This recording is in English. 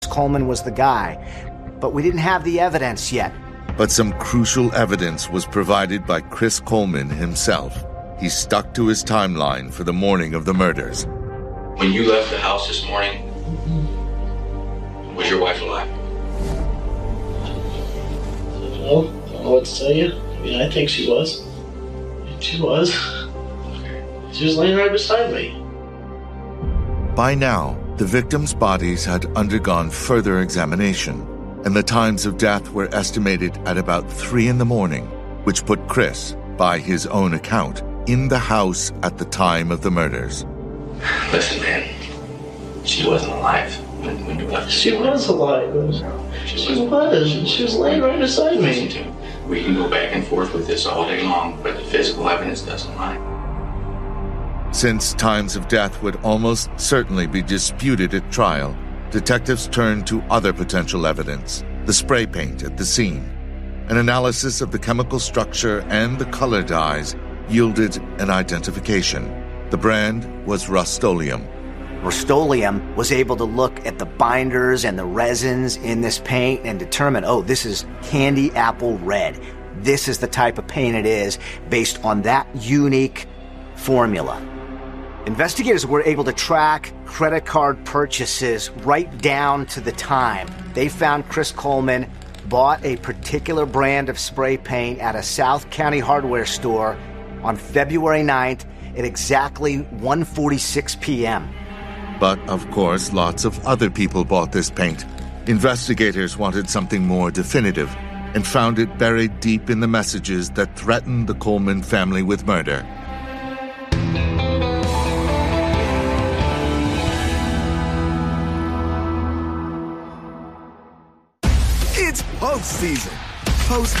Coleman was the guy, but we didn't have the evidence yet. But some crucial evidence was provided by Chris Coleman himself. He stuck to his timeline for the morning of the murders. When you left the house this morning, was your wife alive? I don't know what to tell you. I mean, I think she was. She was. She was laying right beside me. By now, the victims' bodies had undergone further examination, and the times of death were estimated at about 3 a.m, which put Chris, by his own account, in the house at the time of the murders. Listen, man, she wasn't alive when you left. She was alive. She was laying right beside me. Listen to me. We can go back and forth with this all day long, but the physical evidence doesn't lie. Since times of death would almost certainly be disputed at trial, detectives turned to other potential evidence, the spray paint at the scene. An analysis of the chemical structure and the color dyes yielded an identification. The brand was Rust-Oleum. Rust-Oleum was able to look at the binders and the resins in this paint and determine, oh, this is candy apple red. This is the type of paint it is based on that unique formula. Investigators were able to track credit card purchases right down to the time. They found Chris Coleman bought a particular brand of spray paint at a South County hardware store on February 9th at exactly 1:46 p.m. But, of course, lots of other people bought this paint. Investigators wanted something more definitive and found it buried deep in the messages that threatened the Coleman family with murder. It's postseason. Post